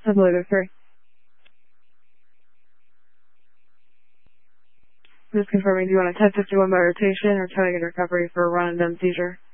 Simulator 3. Just confirming, do you want a 1051 by rotation or trying to get recovery for a run and then seizure?